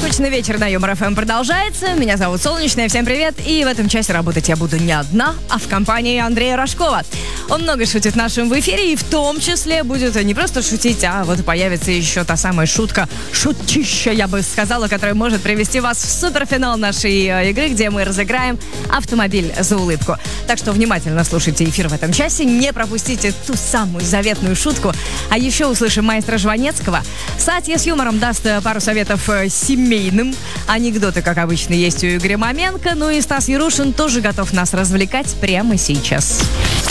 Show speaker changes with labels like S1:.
S1: Скучный вечер на Юмор ФМ продолжается. Меня зовут Солнечная, всем привет. И в этом часе работать я буду не одна, а в компании Андрея Рожкова. Он много шутит в нашем в эфире, и в том числе будет не просто шутить, а вот появится еще та самая шутка, шутища, я бы сказала, которая может привести вас в суперфинал нашей игры, где мы разыграем автомобиль за улыбку. Так что внимательно слушайте эфир в этом часе, не пропустите ту самую заветную шутку. А еще услышим маэстро Жванецкого. Сатья с юмором даст пару советов семейным. Анекдоты, как обычно, есть у Игоря Маменко. Ну и Стас Ярушин тоже готов нас развлекать прямо сейчас.